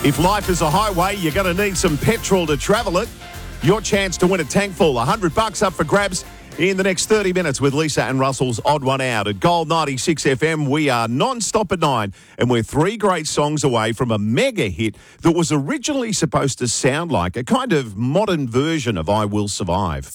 If life is a highway, you're going to need some petrol to travel it. Your chance to win a tank full, $100 up for grabs in the next 30 minutes with Lisa and Russell's Odd One Out at Gold 96 FM. We are non-stop at 9 and we're 3 great songs away from a mega hit that was originally supposed to sound like a kind of modern version of I Will Survive.